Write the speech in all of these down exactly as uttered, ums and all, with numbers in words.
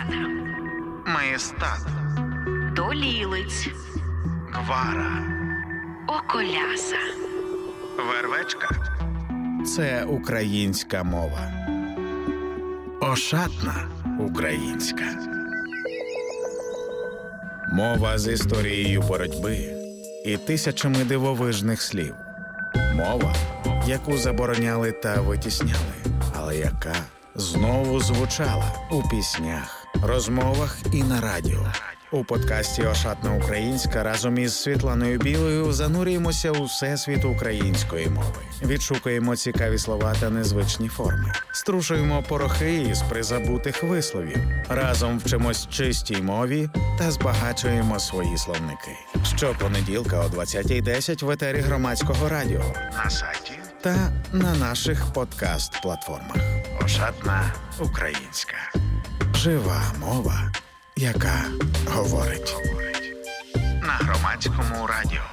Гвара, Маєстат, Долілиць, Гвара, Околяса. Вервечка – це українська мова. Ошатна українська. Мова з історією боротьби і тисячами дивовижних слів. Мова, яку забороняли та витісняли, але яка знову звучала у піснях, розмовах і на радіо. У подкасті «Ошатна українська» разом із Світланою Білою занурюємося у всесвіт української мови. Відшукуємо цікаві слова та незвичні форми. Струшуємо порохи із призабутих висловів. Разом вчимось чистій мові та збагачуємо свої словники. Щопонеділка о двадцятій десять в етері Громадського радіо, на сайті та на наших подкаст-платформах. «Ошатна українська». Жива мова, яка говорить. На Громадському радіо.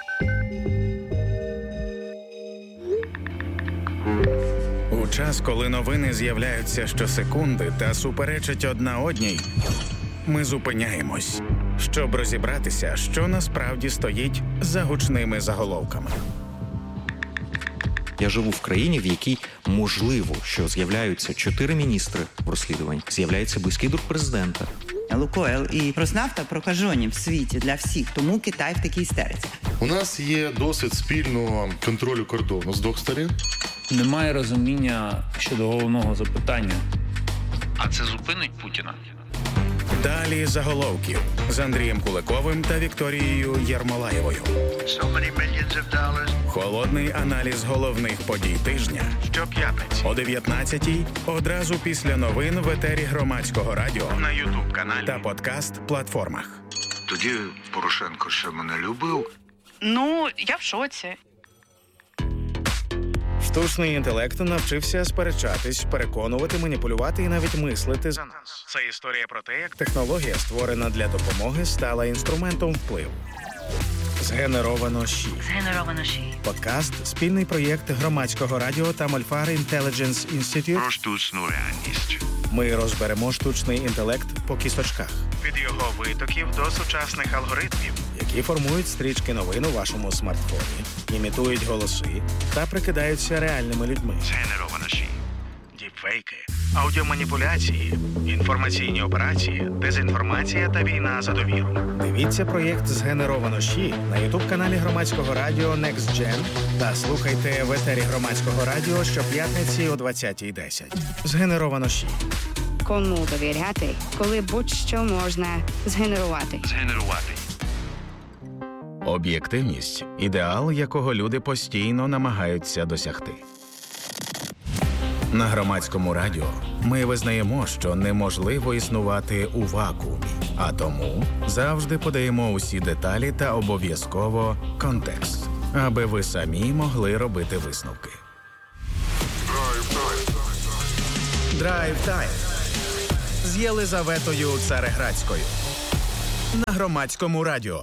У час, коли новини з'являються щосекунди та суперечать одна одній, ми зупиняємось, щоб розібратися, що насправді стоїть за гучними заголовками. Я живу в країні, в якій можливо, що з'являються чотири міністри в розслідуванні, з'являється близький друг президента. Лукойл і Роснафта прокажені в світі для всіх, тому Китай в такій істериці. У нас є досвід спільного контролю кордону з двох сторін. Немає розуміння щодо головного запитання. А це зупинить Путіна? Далі заголовків з Андрієм Куликовим та Вікторією Єрмолаєвою. Холодний аналіз головних подій тижня щоп'ятниці о дев'ятнадцятій, одразу після новин в етері Громадського радіо, на ютуб-каналі та подкаст-платформах. Тоді Порошенко ще мене любив. Ну, я в шоці. Штучний інтелект навчився сперечатись, переконувати, маніпулювати і навіть мислити за нас. Це історія про те, як технологія, створена для допомоги, стала інструментом впливу. Згенеровано ЩІ. Згенеровано ЩІ. Подкаст – спільний проєкт Громадського радіо та Malfar Intelligence Institute. Про штучну реальність. Ми розберемо штучний інтелект по кісточках. Від його витоків до сучасних алгоритмів, які формують стрічки новин у вашому смартфоні, імітують голоси та прикидаються реальними людьми. Згенеровано ЩІ. Діпфейки, аудіоманіпуляції, інформаційні операції, дезінформація та війна за довіру. Дивіться проєкт «Згенеровано ЩІ» на ютуб-каналі Громадського радіо Next Gen та слухайте в етері Громадського радіо щоп'ятниці о двадцятій десять. «Згенеровано ЩІ». Кому довіряти, коли будь-що можна згенерувати. Згенерувати. Об'єктивність – ідеал, якого люди постійно намагаються досягти. На Громадському радіо ми визнаємо, що неможливо існувати у вакуумі, а тому завжди подаємо усі деталі та обов'язково контекст, аби ви самі могли робити висновки. Драйв-тайм з Єлизаветою Цареградською на Громадському радіо.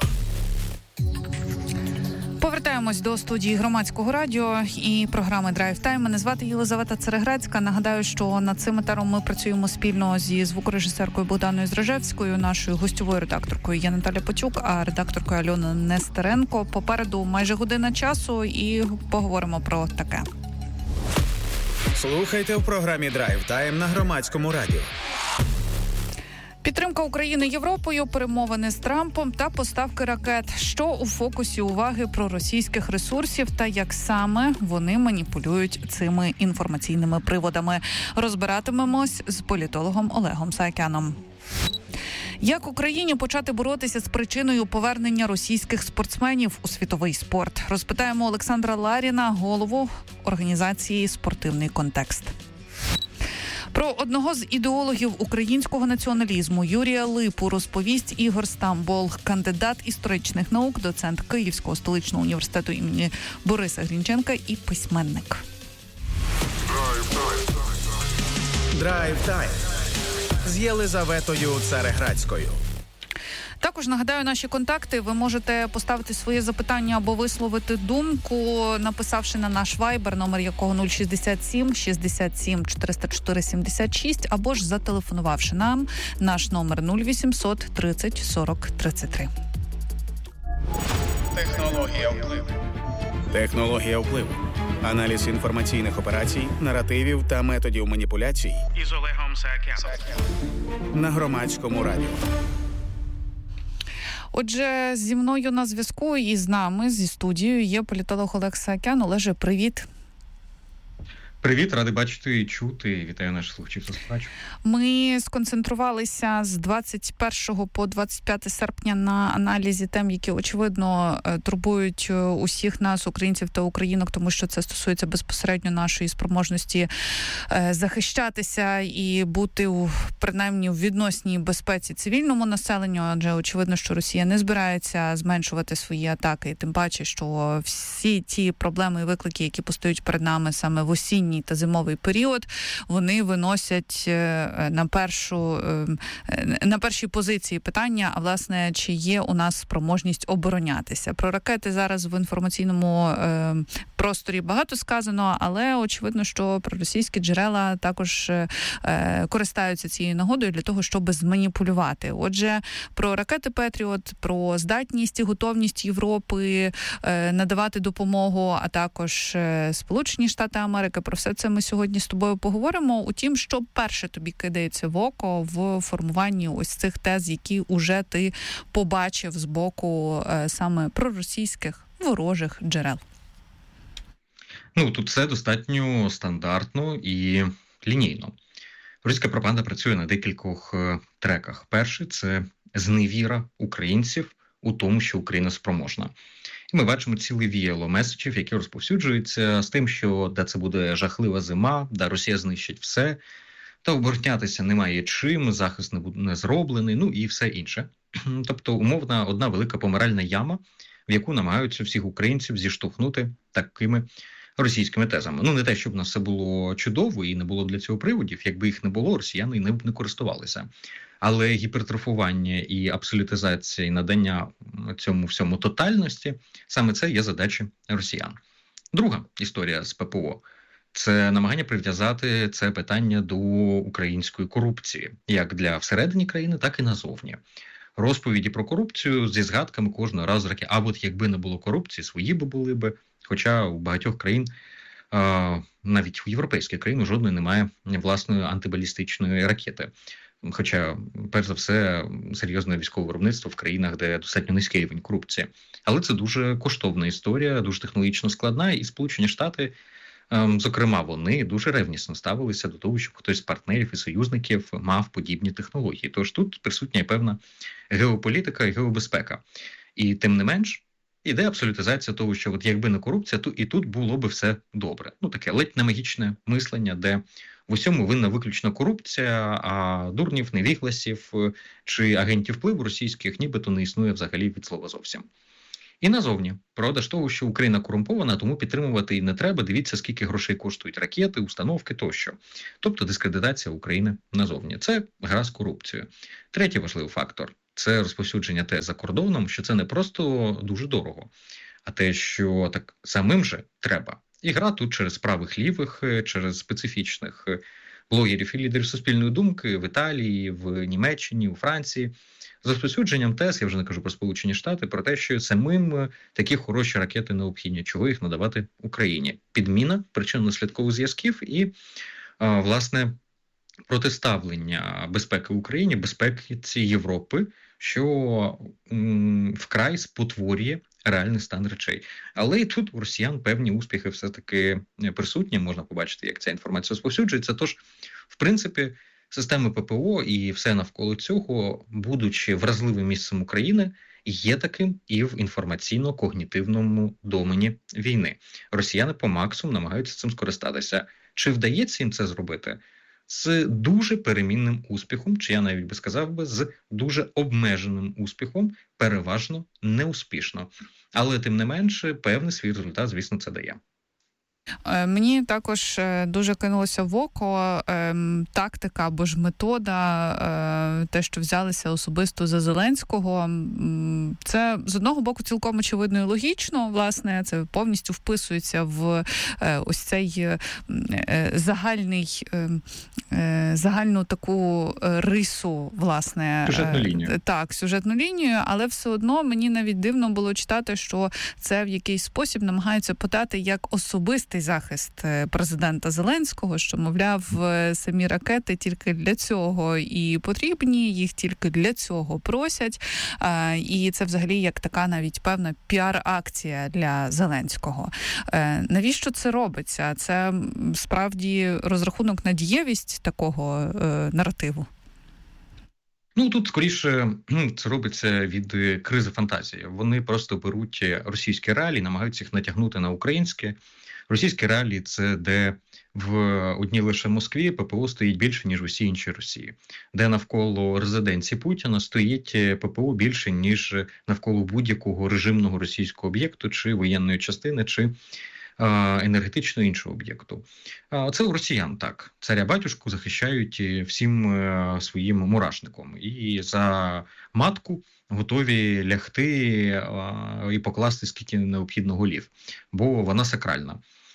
Повертаємось до студії Громадського радіо і програми «Драйв Тайм». Мене звати Єлизавета Цареградська. Нагадаю, що над цим етером ми працюємо спільно зі звукорежисеркою Богданою Зражевською, нашою гостьовою редакторкою є Наталя Потюк, а редакторкою Альона Нестеренко. Попереду майже година часу і поговоримо про таке. Слухайте в програмі «Драйв Тайм» на Громадському радіо. Підтримка України Європою, перемовини з Трампом та поставки ракет. Що у фокусі уваги проросійських ресурсів та як саме вони маніпулюють цими інформаційними приводами. Розбиратимемось з політологом Олегом Саакяном. Як Україні почати боротися з причиною повернення російських спортсменів у світовий спорт? Розпитаємо Олександра Ларіна, голову організації «Спортивний контекст». Про одного з ідеологів українського націоналізму Юрія Липу розповість Ігор Стамбол, кандидат історичних наук, доцент Київського столичного університету імені Бориса Грінченка і письменник. Драйв-тайм з Єлизаветою Цареградською. Також нагадаю наші контакти. Ви можете поставити своє запитання або висловити думку, написавши на наш вайбер, номер якого нуль шістдесят сім шістдесят сім чотириста чотири сімдесят шість, або ж зателефонувавши нам, наш номер нуль вісімсот тридцять сорок тридцять три. Технологія впливу. Технологія впливу. Аналіз інформаційних операцій, наративів та методів маніпуляцій Із Олегом Саакяном. на Громадському радіо. Отже, зі мною на зв'язку і з нами, зі студією, є політолог Олег Саакян. Олеже, привіт. Привіт, радий бачити і чути. Вітаю наших слухачів та слухачів. Ми сконцентрувалися з двадцять першого по двадцять п'яте серпня на аналізі тем, які, очевидно, турбують усіх нас, українців та українок, тому що це стосується безпосередньо нашої спроможності захищатися і бути, у, принаймні, в відносній безпеці цивільному населенню, адже очевидно, що Росія не збирається зменшувати свої атаки, і тим паче, що всі ті проблеми і виклики, які постають перед нами саме в осінній та зимовий період, вони виносять на першу на першій позиції питання, а власне, чи є у нас спроможність оборонятися. Про ракети зараз в інформаційному просторі багато сказано, але очевидно, що проросійські джерела також користаються цією нагодою для того, щоб зманіпулювати. Отже, про ракети Петріот, про здатність і готовність Європи надавати допомогу, а також Сполучені Штати Америки, про все це ми сьогодні з тобою поговоримо. Утім, що перше тобі кидається в око в формуванні ось цих тез, які уже ти побачив з боку е, саме проросійських ворожих джерел? Ну, тут все достатньо стандартно і лінійно. Російська пропаганда працює на декількох е, треках. Перший – це зневіра українців у тому, що Україна спроможна. І ми бачимо ціле віяло меседжів, які розповсюджуються з тим, що да, це буде жахлива зима, да, Росія знищить все, та оборонятися немає чим, захист не буде не зроблений, ну і все інше. Тобто, умовна, одна велика помиральна яма, в яку намагаються всіх українців зіштовхнути такими російськими тезами. Ну, не те, щоб у нас все було чудово і не було для цього приводів, якби їх не було, росіяни не, не користувалися. Але гіпертрофування і абсолютизація, і надання цьому всьому тотальності, саме це є задачі росіян. Друга історія з ППО – це намагання прив'язати це питання до української корупції, як для всередині країни, так і назовні. Розповіді про корупцію зі згадками кожного разу раки. А от якби не було корупції, свої би були би. Хоча у багатьох країн, навіть у європейських країн, жодної немає власної антибалістичної ракети. Хоча, перш за все, серйозне військове виробництво в країнах, де достатньо низький рівень корупції. Але це дуже коштовна історія, дуже технологічно складна, і Сполучені Штати, зокрема, вони дуже ревнісно ставилися до того, щоб хтось з партнерів і союзників мав подібні технології. Тож тут присутня і певна геополітика і геобезпека. І тим не менш, іде абсолютизація того, що от якби не корупція, то і тут було би все добре. Ну, таке ледь не магічне мислення, де в усьому винна виключно корупція, а дурнів, невігласів чи агентів впливу російських нібито не існує взагалі від слова зовсім. І назовні, продаж того, що Україна корумпована, тому підтримувати і не треба. Дивіться, скільки грошей коштують ракети, установки тощо. Тобто дискредитація України назовні. Це гра з корупцією. Третій важливий фактор – це розповсюдження тез за кордоном, що це не просто дуже дорого, а те, що так самим же треба. І гра тут через правих-лівих, через специфічних блогерів і лідерів суспільної думки в Італії, в Німеччині, у Франції. З розповсюдженням тез, я вже не кажу про Сполучені Штати, про те, що самим такі хороші ракети необхідні, чого їх надавати Україні. Підміна причинно-наслідкових зв'язків і, власне, протиставлення безпеки Україні, безпеці Європи, що м, вкрай спотворює реальний стан речей. Але і тут у росіян певні успіхи все-таки присутні, можна побачити, як ця інформація розповсюджується. Тож, в принципі, системи ППО і все навколо цього, будучи вразливим місцем України, є таким і в інформаційно-когнітивному домені війни. Росіяни по максимуму намагаються цим скористатися. Чи вдається їм це зробити? З дуже перемінним успіхом, чи я навіть би сказав би, з дуже обмеженим успіхом, переважно неуспішно. Але, тим не менше, певний свій результат, звісно, це дає. Мені також дуже кинулося в око е, тактика або ж метода, е, те, що взялися особисто за Зеленського. Це, з одного боку, цілком очевидно і логічно, власне, це повністю вписується в е, ось цей е, загальний, е, загальну таку рису, власне. Сюжетну лінію. Е, так, сюжетну лінію, але все одно мені навіть дивно було читати, що це в якийсь спосіб намагаються подати як особистий захист президента Зеленського, що, мовляв, самі ракети тільки для цього і потрібні, їх тільки для цього просять. І це взагалі як така навіть певна піар-акція для Зеленського. Навіщо це робиться? Це справді розрахунок на дієвість такого наративу? Ну, тут, скоріше, це робиться від кризи фантазії. Вони просто беруть російські реалії, намагаються їх натягнути на українське. Російські реалії – це де в одній лише Москві ППО стоїть більше, ніж в усій іншій Росії. Де навколо резиденції Путіна стоїть ППО більше, ніж навколо будь-якого режимного російського об'єкту, чи воєнної частини, чи енергетичного іншого об'єкту. Це у росіян так. Царя-батюшку захищають всім своїм мурашником. І за матку готові лягти і покласти скільки необхідно голів, бо вона сакральна.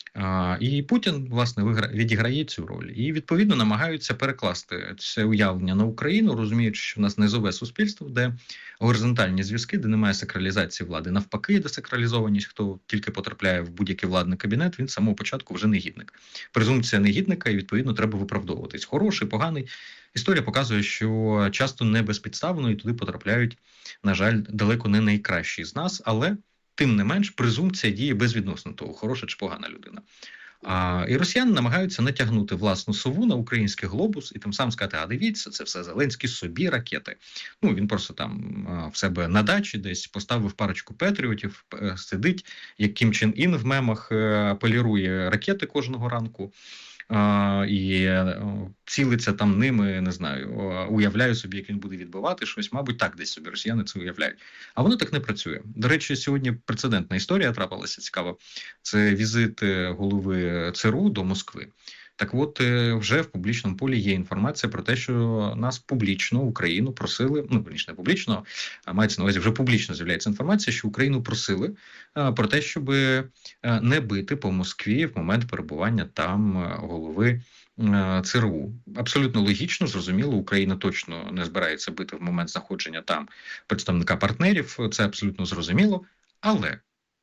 І Путін, власне, відіграє цю роль. І, відповідно, намагаються перекласти це уявлення на Україну, розуміючи, що в нас низове суспільство, де горизонтальні зв'язки, де немає сакралізації влади. Навпаки, десакралізованість, хто тільки потрапляє в будь-який владний кабінет, він з самого початку вже негідник. Презумпція негідника, і, відповідно, треба виправдовуватись. Хороший, поганий. Історія показує, що часто не безпідставно і туди потрапляють, на жаль, далеко не найкращі з нас, але тим не менш, презумпція діє безвідносно того, хороша чи погана людина. А, і росіяни намагаються натягнути власну сову на український глобус і тим самим сказати, а дивіться, це все Зеленський собі ракети. Ну, він просто там а, в себе на дачі десь поставив парочку патріотів, сидить, як Кім Чен Ін в мемах а, полірує ракети кожного ранку. Uh, і uh, цілиться там ними, не знаю, uh, уявляю собі, як він буде відбивати щось, мабуть, так десь собі росіяни це уявляють. А воно так не працює. До речі, сьогодні прецедентна історія трапилася, цікаво. Це візит голови ЦРУ до Москви. Так от, вже в публічному полі є інформація про те, що нас публічно, Україну просили, ну, верніше, не публічно, а мається на увазі, вже публічно з'являється інформація, що Україну просили а, про те, щоб не бити по Москві в момент перебування там голови а, ЦРУ. Абсолютно логічно, зрозуміло, Україна точно не збирається бити в момент знаходження там представника партнерів, це абсолютно зрозуміло, але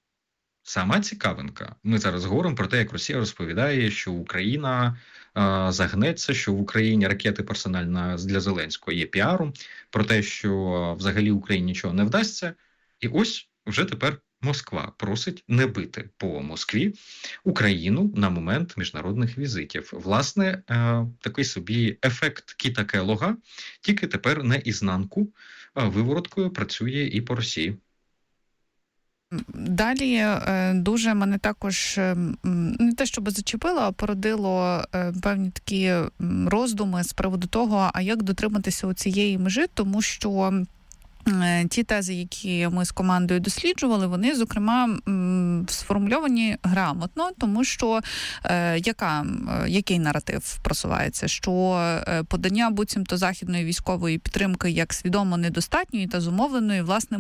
сама цікавинка. Ми зараз говоримо про те, як Росія розповідає, що Україна а, загнеться, що в Україні ракети персонально для Зеленського є піаром, про те, що взагалі Україні нічого не вдасться. І ось вже тепер Москва просить не бити по Москві Україну на момент міжнародних візитів. Власне, а, такий собі ефект Кіта Келлога, тільки тепер не ізнанку, а вивороткою працює і по Росії. Далі дуже мене також не те, щоб зачепило, а породило певні такі роздуми з приводу того, а як дотриматися у цієї межі, тому що ті тези, які ми з командою досліджували, вони, зокрема, сформульовані грамотно, тому що е, яка, який наратив просувається? Що подання буцімто західної військової підтримки як свідомо недостатньої та зумовленої власним